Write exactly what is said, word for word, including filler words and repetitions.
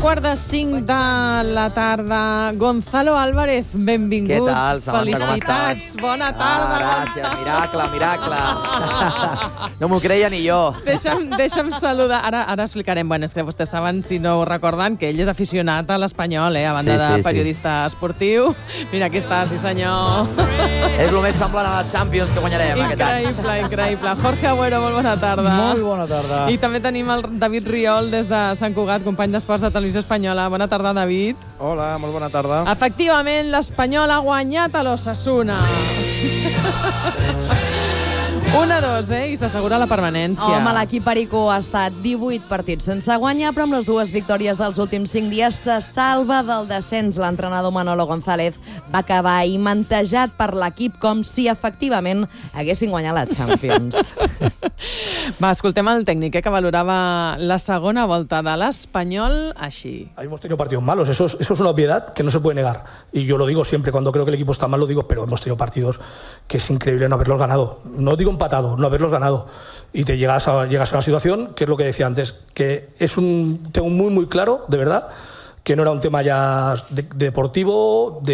quart de cinc de la tarda. Gonzalo Álvarez, benvingut. Què tal, Samantha, felicitats, com estàs? bona tarda. Ah, gràcies, miracle, miracle. No m'ho creia ni jo. Deixa'm, deixa'm saludar. Ara, ara explicarem, bueno, és que vostès saben, si no ho recorden, que ell és aficionat a l'Espanyol, eh? A banda Sí, sí, de sí. periodista esportiu. Mira, aquí està, sí senyor. És el més semblant a la Champions que guanyarem aquest any. Increïble, increïble. Jorge Agüero, molt bona tarda. Molt bona tarda. I també tenim el David Riol des de Sant Cugat, company d'esports de Televisió Espanyola. Bona tarda, David. Hola, molt bona tarda. Efectivament, l'Espanyol ha guanyat a l'Osasuna. un a dos, eh? I s'assegura la permanència. Home, l'equip perico ha estat divuit partits sense guanyar, però amb les dues victòries dels últims cinc dies se salva del descens. L'entrenador Manolo González va acabar imantejat per l'equip com si efectivament haguessin guanyat la Champions. Va, escoltem el tècnic, eh, que valorava la segona volta de l'Espanyol així. Hemos tenido partidos malos, eso es, eso es una obviedad que no se puede negar. Y yo lo digo siempre, cuando creo que el equipo está mal lo digo, pero hemos tenido partidos que es increíble no haberlos ganado. No digo empatado, no haberlos ganado. Y te llegas a, llegas a una situación, que es lo que decía antes, que es un tengo muy muy claro, de verdad, que no era un tema ya de, deportivo, de